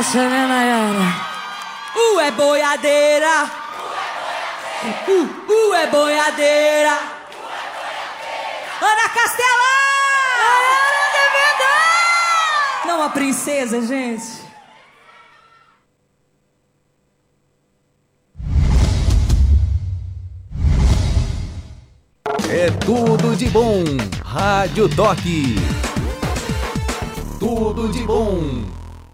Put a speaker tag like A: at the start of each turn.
A: essa, né, Nayara?
B: É boiadeira. É boiadeira. Ana Castela!
A: Nayara de verdade!
B: Não, a princesa, gente.
C: É tudo de bom. Rádio Toque. Tudo de bom.